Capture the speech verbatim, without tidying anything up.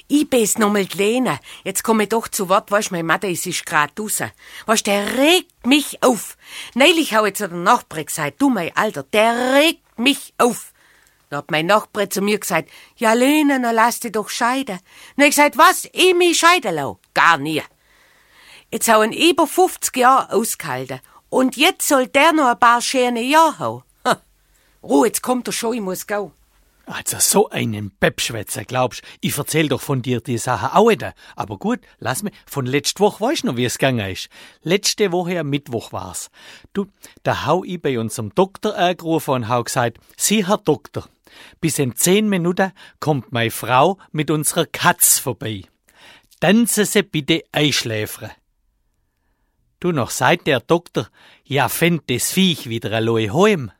Ich bin's noch mal die Lena. Jetzt komm ich doch zu Wort, weisst, mein Mutter ist grad raus. Weisst, der regt mich auf. Neulich hau ich zu der Nachbarin gesagt, du, mein Alter, der regt mich auf. Da hat mein Nachbar zu mir gesagt, ja, Lena, na lass dich doch scheiden. Na, ich gesagt, was? Ich mich scheiden lau? Gar nie. Jetzt hau ich über fünfzig Jahre ausgehalten. Und jetzt soll der noch ein paar schöne Jahre haben. Ha. Ruhe, jetzt kommt er schon, ich muss gehen. Also so einen Peppschwätzer, glaubst, ich erzähl doch von dir die Sache auch wieder. Aber gut, lass mich, von letzter Woche weißt du noch, wie es gegangen ist. Letzte Woche am Mittwoch war's. Du, da hau ich bei unserem Doktor angerufen und hau gesagt, Sie, Herr Doktor, bis in zehn Minuten kommt meine Frau mit unserer Katz vorbei. Dann sie sie bitte einschläfern. Du, noch sagt der Doktor, ja, fänd das Viech wieder allein heim.